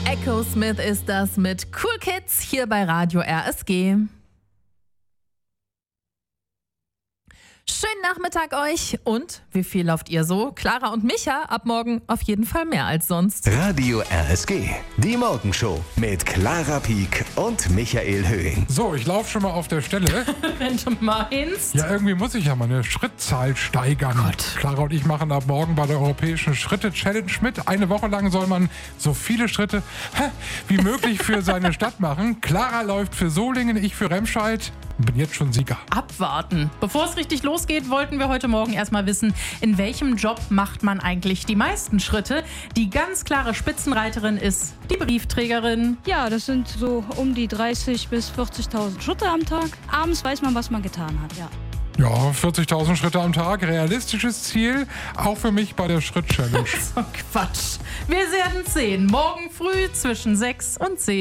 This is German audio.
Echo Smith ist das mit Cool Kids hier bei Radio RSG. Schönen Nachmittag euch und wie viel lauft ihr so? Clara und Micha ab morgen auf jeden Fall mehr als sonst. Radio RSG, die Morgenshow mit Clara Pieck und Michael Höhing. So, ich laufe schon mal auf der Stelle. Wenn du meinst. Ja, irgendwie muss ich ja meine Schrittzahl steigern. Gott. Clara und ich machen ab morgen bei der Europäischen Schritte-Challenge mit. Eine Woche lang soll man so viele Schritte wie möglich für seine Stadt machen. Clara läuft für Solingen, ich für Remscheid. Bin jetzt schon Sieger. Abwarten. Bevor es richtig losgeht, wollten wir heute Morgen erstmal wissen, in welchem Job macht man eigentlich die meisten Schritte? Die ganz klare Spitzenreiterin ist die Briefträgerin. Ja, das sind so um die 30.000 bis 40.000 Schritte am Tag. Abends weiß man, was man getan hat, ja. Ja, 40.000 Schritte am Tag, realistisches Ziel, auch für mich bei der Schritt-Challenge. So Quatsch. Wir werden sehen. Morgen früh zwischen 6 und 10.